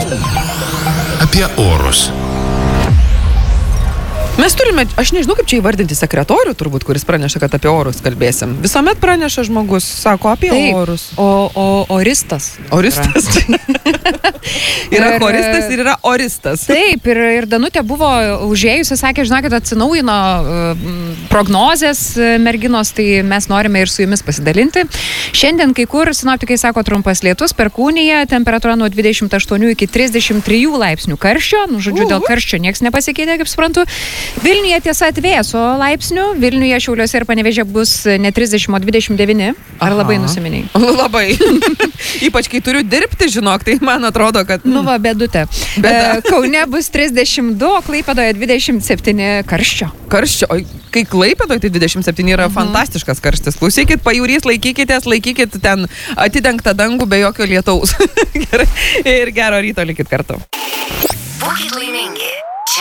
Apie orus. Mes turime, aš nežinau, kaip čia įvardinti sekretorių, turbūt, kuris praneša, kad apie orus kalbėsim. Visuomet praneša žmogus, sako apie orus. Oristas. Oristas. Yra choristas ir yra oristas. Taip, ir Danutė buvo užėjusi, sakė, žinokit, atsinaujino prognozės merginos, tai mes norime ir su jumis pasidalinti. Šiandien kai kur sinoptikai sako trumpas lietus, Perkūnija, temperatūra nuo 28 iki 33 laipsnių karščio, žodžiu, dėl karščio nieks nepasikeitė, kaip suprantu. Vilniuje tiesa atvėso laipsnių, Vilniuje, Šiauliuose ir Panevėžyje bus ne 30, o 29. Ar labai nusiminiai? Labai. Ypač kai turiu dirbti, žinok, tai man atrodo, kad... Nu va, bėdutė. Kaune bus 32, Klaipėdoje 27 karščio. Karščio, o kai Klaipėdoje tai 27 yra fantastiškas karštis. Klausykit, pajūrys, laikykit ten atidengtą dangų be jokio lietaus. Ir gero ryto likit kartu. Būkit laimingi.